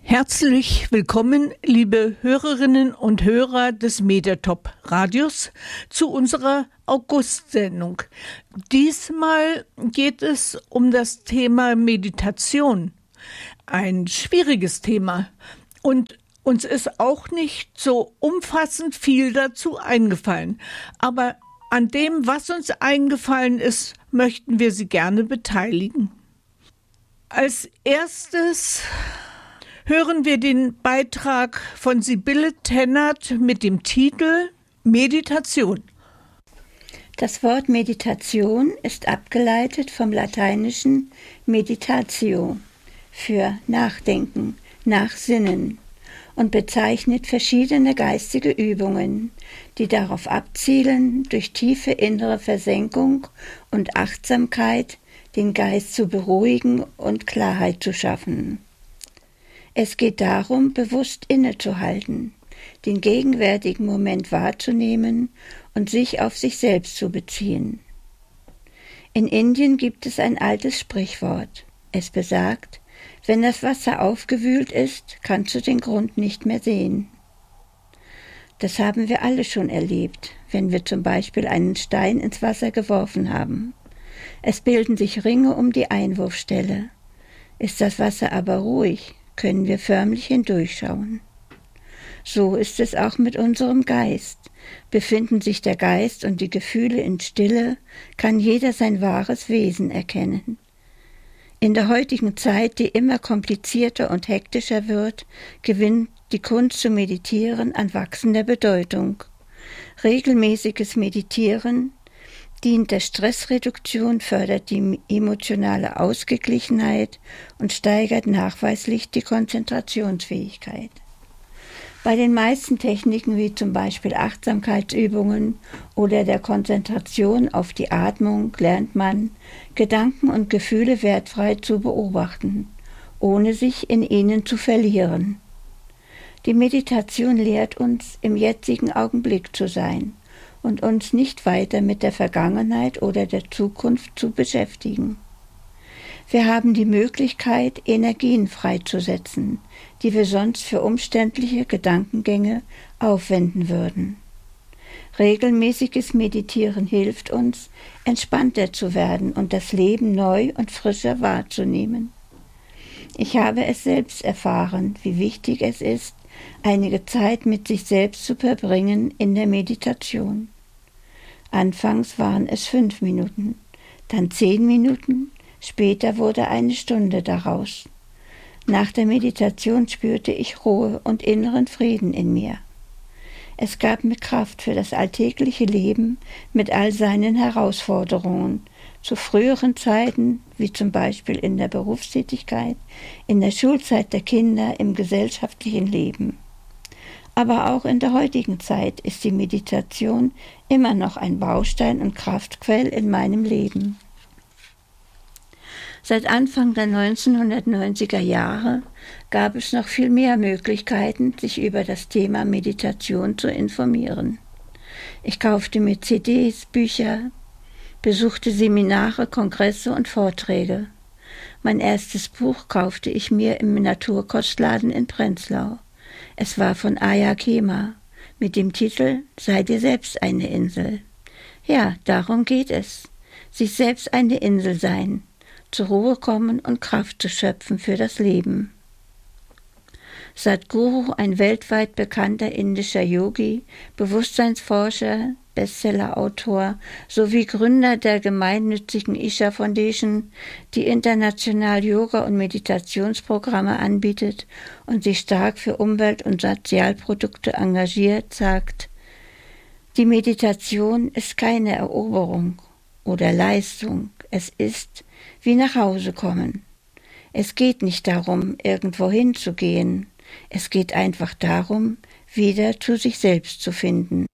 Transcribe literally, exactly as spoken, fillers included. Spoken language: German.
Herzlich willkommen, liebe Hörerinnen und Hörer des Mediatop Radios, zu unserer August-Sendung. Diesmal geht es um das Thema Meditation. Ein schwieriges Thema und uns ist auch nicht so umfassend viel dazu eingefallen. Aber an dem, was uns eingefallen ist, möchten wir Sie gerne beteiligen. Als erstes hören wir den Beitrag von Sibylle Tennert mit dem Titel Meditation. Das Wort Meditation ist abgeleitet vom lateinischen meditatio für Nachdenken, Nachsinnen und bezeichnet verschiedene geistige Übungen, die darauf abzielen, durch tiefe innere Versenkung und Achtsamkeit den Geist zu beruhigen und Klarheit zu schaffen. Es geht darum, bewusst innezuhalten, den gegenwärtigen Moment wahrzunehmen und sich auf sich selbst zu beziehen. In Indien gibt es ein altes Sprichwort. Es besagt, wenn das Wasser aufgewühlt ist, kannst du den Grund nicht mehr sehen. Das haben wir alle schon erlebt, wenn wir zum Beispiel einen Stein ins Wasser geworfen haben. Es bilden sich Ringe um die Einwurfstelle. Ist das Wasser aber ruhig, können wir förmlich hindurchschauen. So ist es auch mit unserem Geist. Befinden sich der Geist und die Gefühle in Stille, kann jeder sein wahres Wesen erkennen. In der heutigen Zeit, die immer komplizierter und hektischer wird, gewinnt die Kunst zu meditieren an wachsender Bedeutung. Regelmäßiges Meditieren dient der Stressreduktion, fördert die emotionale Ausgeglichenheit und steigert nachweislich die Konzentrationsfähigkeit. Bei den meisten Techniken, wie zum Beispiel Achtsamkeitsübungen oder der Konzentration auf die Atmung, lernt man, Gedanken und Gefühle wertfrei zu beobachten, ohne sich in ihnen zu verlieren. Die Meditation lehrt uns, im jetzigen Augenblick zu sein und uns nicht weiter mit der Vergangenheit oder der Zukunft zu beschäftigen. Wir haben die Möglichkeit, Energien freizusetzen, die wir sonst für umständliche Gedankengänge aufwenden würden. Regelmäßiges Meditieren hilft uns, entspannter zu werden und das Leben neu und frischer wahrzunehmen. Ich habe es selbst erfahren, wie wichtig es ist, einige Zeit mit sich selbst zu verbringen in der Meditation. Anfangs waren es fünf Minuten, dann zehn Minuten, später wurde eine Stunde daraus. Nach der Meditation spürte ich Ruhe und inneren Frieden in mir. Es gab mir Kraft für das alltägliche Leben mit all seinen Herausforderungen, zu früheren Zeiten, wie zum Beispiel in der Berufstätigkeit, in der Schulzeit der Kinder, im gesellschaftlichen Leben. Aber auch in der heutigen Zeit ist die Meditation immer noch ein Baustein und Kraftquell in meinem Leben. Seit Anfang der neunzehnhundertneunziger Jahre gab es noch viel mehr Möglichkeiten, sich über das Thema Meditation zu informieren. Ich kaufte mir C Ds, Bücher, besuchte Seminare, Kongresse und Vorträge. Mein erstes Buch kaufte ich mir im Naturkostladen in Prenzlau. Es war von Aya Kema mit dem Titel »Sei dir selbst eine Insel«. Ja, darum geht es. Sich selbst eine Insel sein, zur Ruhe kommen und Kraft zu schöpfen für das Leben. Sadhguru, ein weltweit bekannter indischer Yogi, Bewusstseinsforscher, Bestsellerautor sowie Gründer der gemeinnützigen Isha Foundation, die international Yoga- und Meditationsprogramme anbietet und sich stark für Umwelt- und Sozialprodukte engagiert, sagt, die Meditation ist keine Eroberung oder Leistung, es ist wie nach Hause kommen. Es geht nicht darum, irgendwo hinzugehen, es geht einfach darum, wieder zu sich selbst zu finden.